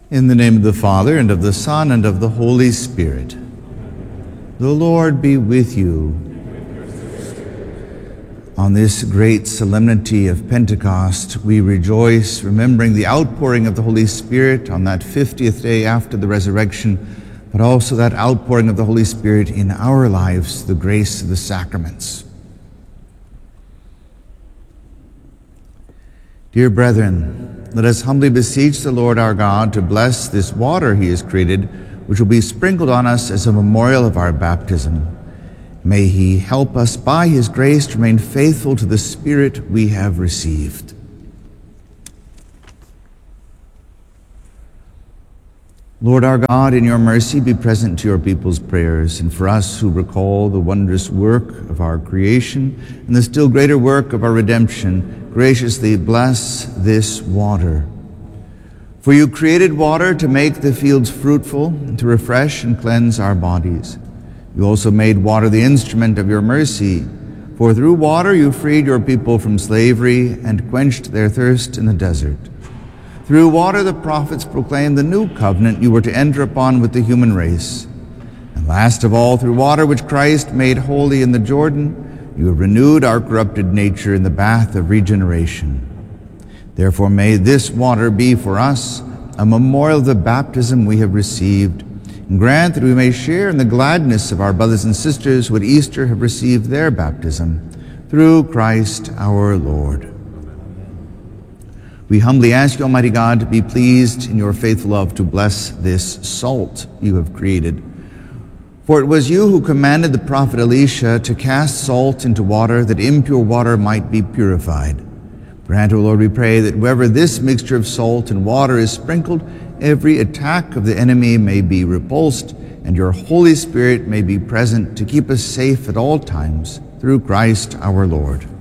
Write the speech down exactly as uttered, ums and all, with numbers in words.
In the name of the Father, and of the Son, and of the Holy Spirit. The Lord be with you. On this great solemnity of Pentecost, we rejoice, remembering the outpouring of the Holy Spirit on that fiftieth day after the resurrection, but also that outpouring of the Holy Spirit in our lives, the grace of the sacraments. Dear brethren, let us humbly beseech the Lord our God to bless this water he has created, which will be sprinkled on us as a memorial of our baptism. May he help us by his grace to remain faithful to the Spirit we have received. Lord our God, in your mercy, be present to your people's prayers, and for us who recall the wondrous work of our creation and the still greater work of our redemption, graciously bless this water. For you created water to make the fields fruitful, and to refresh and cleanse our bodies. You also made water the instrument of your mercy, for through water you freed your people from slavery and quenched their thirst in the desert. Through water the prophets proclaimed the new covenant you were to enter upon with the human race. And last of all, through water which Christ made holy in the Jordan, you have renewed our corrupted nature in the bath of regeneration. Therefore may this water be for us a memorial of the baptism we have received, and grant that we may share in the gladness of our brothers and sisters who at Easter have received their baptism, through Christ our Lord. We humbly ask you, Almighty God, to be pleased in your faithful love to bless this salt you have created. For it was you who commanded the prophet Elisha to cast salt into water, that impure water might be purified. Grant, O Lord, we pray, that wherever this mixture of salt and water is sprinkled, every attack of the enemy may be repulsed, and your Holy Spirit may be present to keep us safe at all times, through Christ our Lord.